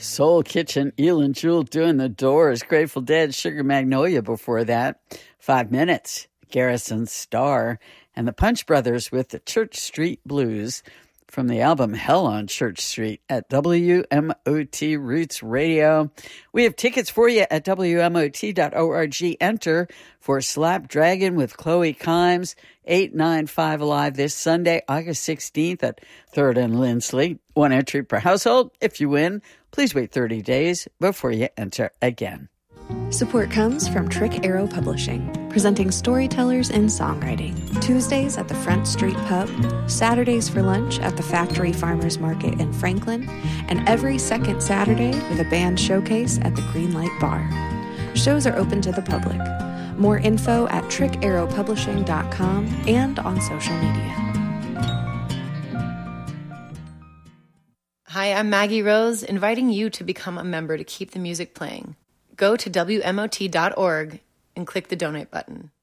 Soul Kitchen, Elin Jewel doing the Doors, Grateful Dead, Sugar Magnolia before that, 5 Minutes, Garrison Star, and the Punch Brothers with the Church Street Blues from the album Hell on Church Street at WMOT Roots Radio. We have tickets for you at WMOT.org. Enter for Slap Dragon with Chloe Kimes, 895 Alive this Sunday, August 16th at 3rd and Lindsley. One entry per household. If you win, please wait 30 days before you enter again. Support comes from Trick Arrow Publishing, presenting storytellers in songwriting. Tuesdays at the Front Street Pub, Saturdays for lunch at the Factory Farmers Market in Franklin, and every second Saturday with a band showcase at the Greenlight Bar. Shows are open to the public. More info at trickarrowpublishing.com and on social media. Hi, I'm Maggie Rose, inviting you to become a member to keep the music playing. Go to WMOT.org and click the donate button.